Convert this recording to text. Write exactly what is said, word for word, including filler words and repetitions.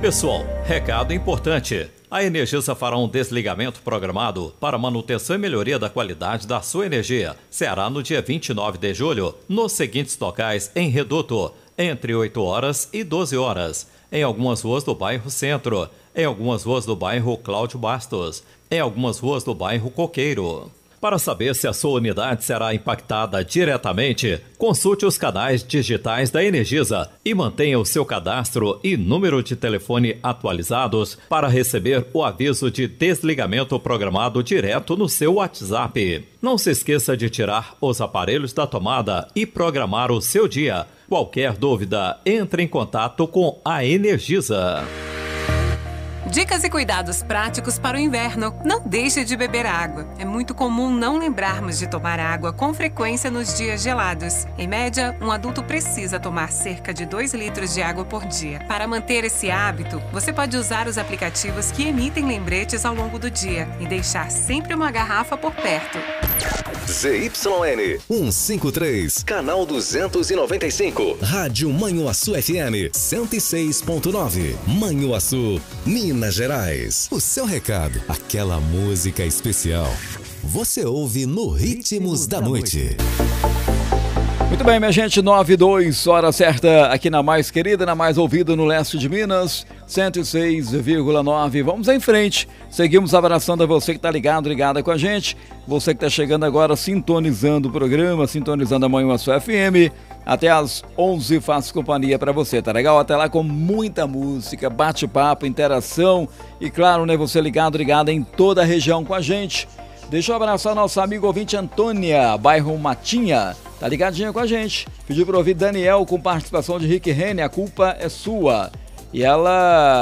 Pessoal, recado importante. A Energisa fará um desligamento programado para manutenção e melhoria da qualidade da sua energia. Será no dia vinte e nove de julho, nos seguintes locais em Reduto, entre oito horas e doze horas. Em algumas ruas do bairro Centro, em algumas ruas do bairro Cláudio Bastos, em algumas ruas do bairro Coqueiro. Para saber se a sua unidade será impactada diretamente, consulte os canais digitais da Energisa e mantenha o seu cadastro e número de telefone atualizados para receber o aviso de desligamento programado direto no seu WhatsApp. Não se esqueça de tirar os aparelhos da tomada e programar o seu dia. Qualquer dúvida, entre em contato com a Energisa. Dicas e cuidados práticos para o inverno. Não deixe de beber água. É muito comum não lembrarmos de tomar água com frequência nos dias gelados. Em média, um adulto precisa tomar cerca de dois litros de água por dia. Para manter esse hábito, você pode usar os aplicativos que emitem lembretes ao longo do dia e deixar sempre uma garrafa por perto. Z Y N cento e cinquenta e três, canal duzentos e noventa e cinco, Rádio Manhuaçu F M cento e seis ponto nove, Manhuaçu, Minas Gerais. O seu recado, aquela música especial, você ouve no Ritmos da Noite. Muito bem, minha gente, nove e dois, hora certa aqui na mais querida, na mais ouvida no leste de Minas, cento e seis vírgula nove. Vamos em frente, seguimos abraçando a você que está ligado, ligada com a gente, você que está chegando agora, sintonizando o programa, sintonizando a Manhuaçu F M, até às onze faço companhia para você, tá legal? Até lá com muita música, bate-papo, interação e claro, né, você ligado, ligada em toda a região com a gente. Deixa eu abraçar nosso amigo ouvinte Antônia, bairro Matinha. Tá ligadinha com a gente. Pediu para ouvir Daniel com participação de Rick Renner, A Culpa é Sua. E ela